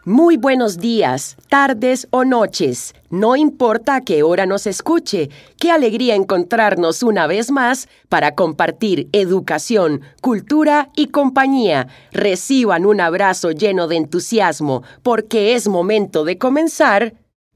Muy buenos días, tardes o noches. No importa a qué hora nos escuche. Qué alegría encontrarnos una vez más para compartir educación, cultura y compañía. Reciban un abrazo lleno de entusiasmo, porque es momento de comenzar.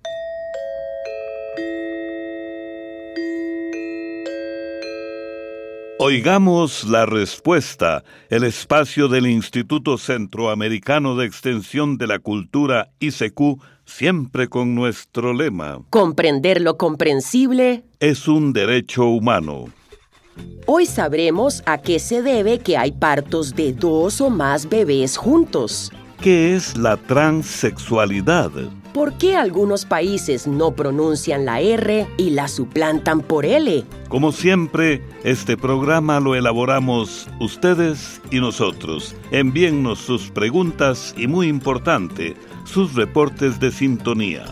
Oigamos la respuesta, el espacio del Instituto Centroamericano de Extensión de la Cultura, ICQ, siempre con nuestro lema: Comprender lo comprensible es un derecho humano. Hoy sabremos a qué se debe que hay partos de 2 o más bebés juntos. ¿Qué es la transexualidad? ¿Por qué algunos países no pronuncian la R y la suplantan por L? Como siempre, este programa lo elaboramos ustedes y nosotros. Envíennos sus preguntas y, muy importante, sus reportes de sintonía.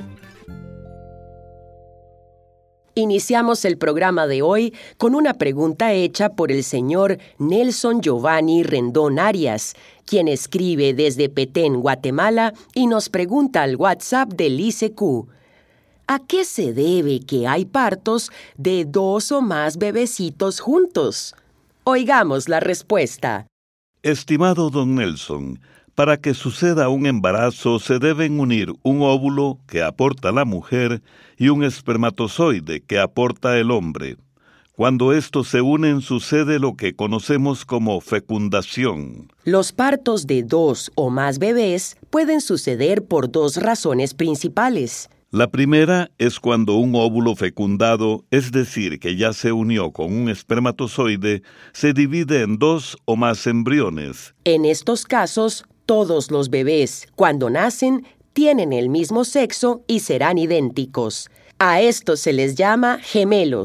Iniciamos el programa de hoy con una pregunta hecha por el señor Nelson Giovanni Rendón Arias, quien escribe desde Petén, Guatemala, y nos pregunta al WhatsApp del ICQ: ¿a qué se debe que hay partos de 2 o más bebecitos juntos? Oigamos la respuesta. Estimado don Nelson, para que suceda un embarazo se deben unir un óvulo que aporta la mujer y un espermatozoide que aporta el hombre. Cuando estos se unen sucede lo que conocemos como fecundación. Los partos de 2 o más bebés pueden suceder por 2 razones principales. La primera es cuando un óvulo fecundado, es decir, que ya se unió con un espermatozoide, se divide en 2 o más embriones. En estos casos, todos los bebés, cuando nacen, tienen el mismo sexo y serán idénticos. A estos se les llama gemelos.